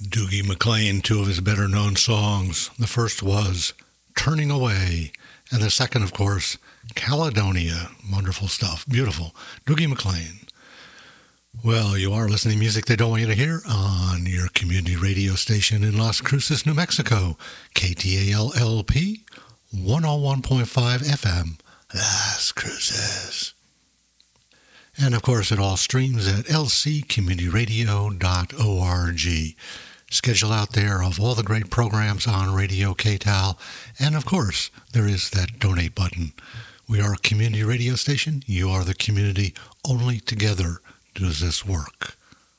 Dougie MacLean, two of his better-known songs. The first was Turning Away, and the second, of course, Caledonia. Wonderful stuff. Beautiful. Dougie MacLean. Well, you are listening to music they don't want you to hear on your community radio station in Las Cruces, New Mexico. KTAL-LP, 101.5 FM, Las Cruces. And, of course, it all streams at lccommunityradio.org. Schedule out there of all the great programs on Radio KTAL. And, of course, there is that donate button. We are a community radio station. You are the community. Only together does this work.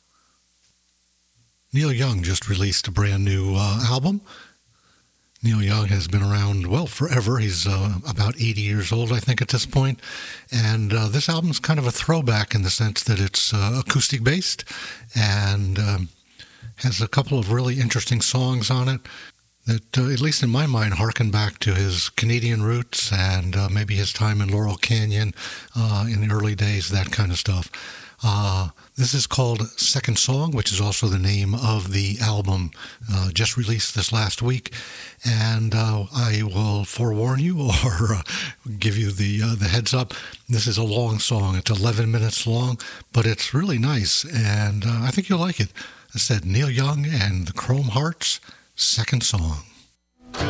Neil Young just released a brand new album. Neil Young has been around, well, forever. He's about 80 years old, I think, at this point. And this album's kind of a throwback in the sense that it's acoustic-based and has a couple of really interesting songs on it that, at least in my mind, harken back to his Canadian roots and maybe his time in Laurel Canyon in the early days, that kind of stuff. This is called Second Song, which is also the name of the album just released this last week. And I will forewarn you or give you the heads up. This is a long song. It's 11 minutes long, but it's really nice, and I think you'll like it. I said Neil Young and the Chrome Hearts, Second Song.